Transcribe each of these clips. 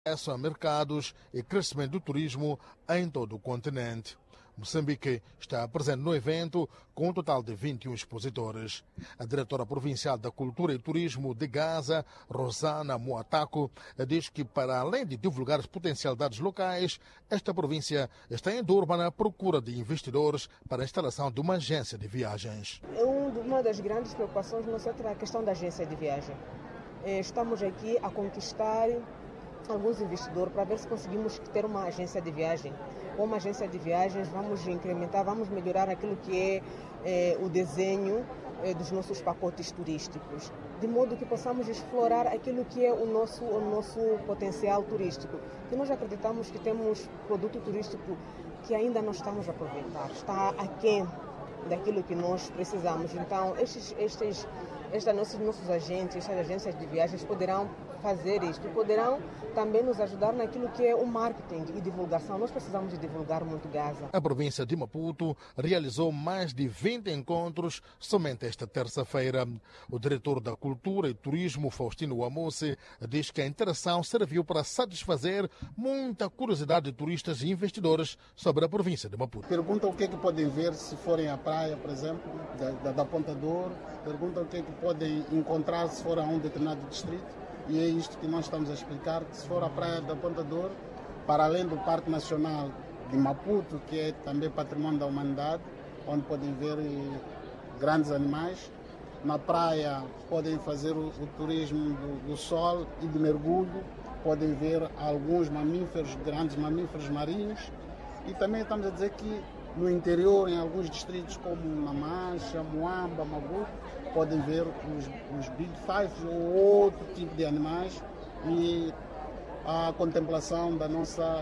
acesso a mercados e crescimento do turismo em todo o continente. Moçambique está presente no evento com um total de 21 expositores. A diretora provincial da Cultura e Turismo de Gaza, Rosana Moataco, diz que, para além de divulgar as potencialidades locais, esta província está em Durban à procura de investidores para a instalação de uma agência de viagens. Uma das grandes preocupações nossa é a questão da agência de viagem. Estamos aqui a conquistar alguns investidores para ver se conseguimos ter uma agência de viagem. Com uma agência de viagens vamos incrementar, vamos melhorar aquilo que é o desenho dos nossos pacotes turísticos, de modo que possamos explorar aquilo que é o nosso potencial turístico. E nós acreditamos que temos produto turístico que ainda não estamos a aproveitar, está aquém daquilo que nós precisamos. Então, nossos agentes, estas agências de viagens poderão fazer isto e poderão também nos ajudar naquilo que é o marketing e divulgação. Nós precisamos de divulgar muito Gaza. A província de Maputo realizou mais de 20 encontros somente esta terça-feira. O diretor da Cultura e Turismo, Faustino Amose, diz que a interação serviu para satisfazer muita curiosidade de turistas e investidores sobre a província de Maputo. Perguntam o que é que podem ver se forem à praia, por exemplo, da Ponta Douro. Perguntam o que é que podem encontrar se forem a um determinado distrito. E é isto que nós estamos a explicar, que se for à praia da Ponta Douro, para além do Parque Nacional de Maputo, que é também patrimônio da humanidade, onde podem ver grandes animais, na praia podem fazer o turismo do sol e de mergulho, podem ver alguns mamíferos, grandes mamíferos marinhos, e também estamos a dizer que no interior, em alguns distritos como Namancha, Moamba, Maputo, podem ver os Big Five ou outro tipo de animais e a contemplação da nossa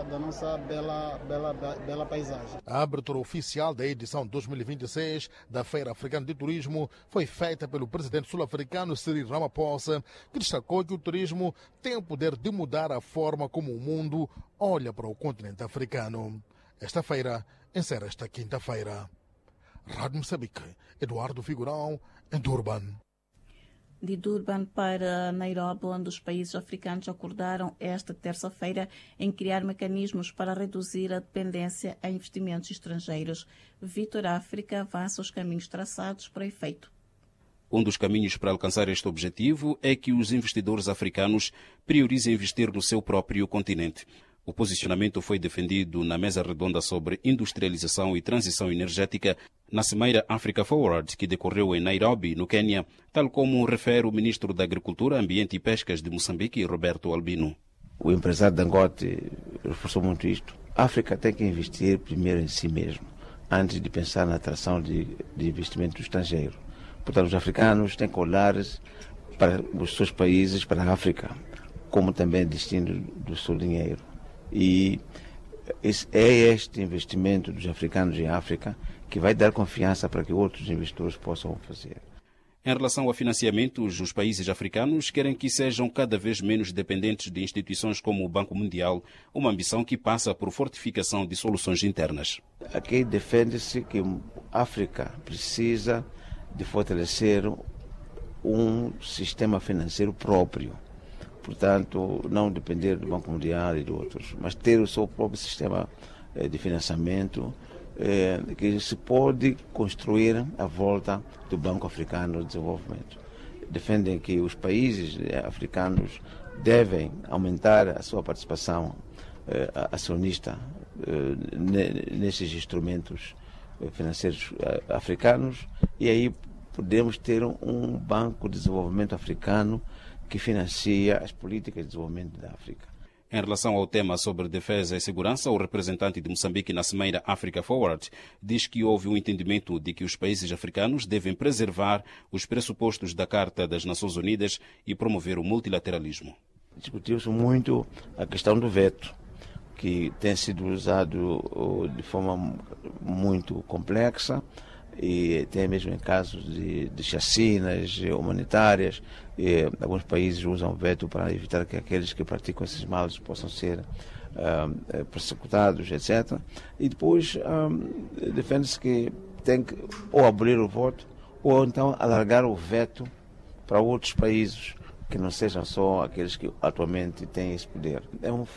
bela paisagem. A abertura oficial da edição 2026 da Feira Africana de Turismo foi feita pelo presidente sul-africano Cyril Ramaphosa, que destacou que o turismo tem o poder de mudar a forma como o mundo olha para o continente africano. Esta feira encerra esta quinta-feira. Rádio Moçambique, Eduardo Figurão, em Durban. De Durban para Nairobi, onde os países africanos acordaram esta terça-feira em criar mecanismos para reduzir a dependência a investimentos estrangeiros. Vitor África avança os caminhos traçados para efeito. Um dos caminhos para alcançar este objetivo é que os investidores africanos priorizem investir no seu próprio continente. O posicionamento foi defendido na mesa redonda sobre industrialização e transição energética na Cimeira Africa Forward, que decorreu em Nairobi, no Quênia, tal como refere o ministro da Agricultura, Ambiente e Pescas de Moçambique, Roberto Albino. O empresário Dangote reforçou muito isto. A África tem que investir primeiro em si mesmo, antes de pensar na atração de investimento estrangeiro. Portanto, os africanos têm que olhar para os seus países, para a África, como também destino do seu dinheiro. E é este investimento dos africanos em África que vai dar confiança para que outros investidores possam fazer. Em relação a financiamentos, os países africanos querem que sejam cada vez menos dependentes de instituições como o Banco Mundial, uma ambição que passa por fortificação de soluções internas. Aqui defende-se que a África precisa de fortalecer um sistema financeiro próprio. Portanto, não depender do Banco Mundial e de outros, mas ter o seu próprio sistema de financiamento que se pode construir à volta do Banco Africano de Desenvolvimento. Defendem que os países africanos devem aumentar a sua participação acionista nesses instrumentos financeiros africanos e aí podemos ter um Banco de Desenvolvimento africano que financia as políticas de desenvolvimento da África. Em relação ao tema sobre defesa e segurança, o representante de Moçambique na Cimeira Africa Forward diz que houve um entendimento de que os países africanos devem preservar os pressupostos da Carta das Nações Unidas e promover o multilateralismo. Discutiu-se muito a questão do veto, que tem sido usado de forma muito complexa, e até mesmo em casos de chacinas humanitárias, alguns países usam o veto para evitar que aqueles que praticam esses males possam ser persecutados, etc. E depois defende-se que tem que ou abolir o voto ou então alargar o veto para outros países que não sejam só aqueles que atualmente têm esse poder. É um